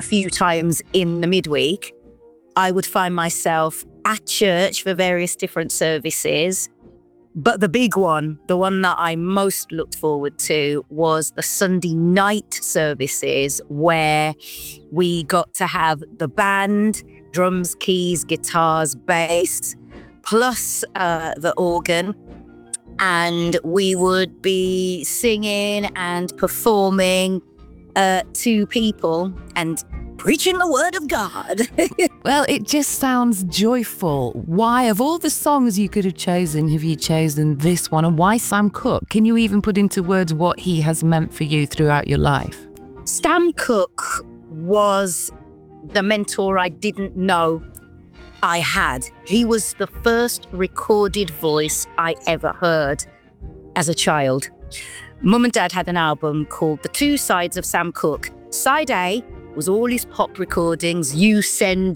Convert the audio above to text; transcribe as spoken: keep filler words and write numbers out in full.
few times in the midweek, I would find myself at church for various different services. But the big one, the one that I most looked forward to, was the Sunday night services where we got to have the band, drums, keys, guitars, bass, plus uh, the organ. And we would be singing and performing uh, to people and preaching the word of God. Well, it just sounds joyful. Why, of all the songs you could have chosen, have you chosen this one? And why Sam Cooke? Can you even put into words what he has meant for you throughout your life? Sam Cooke was the mentor I didn't know I had. He was the first recorded voice I ever heard as a child. Mum and Dad had an album called The Two Sides of Sam Cooke. Side A was all his pop recordings, You Send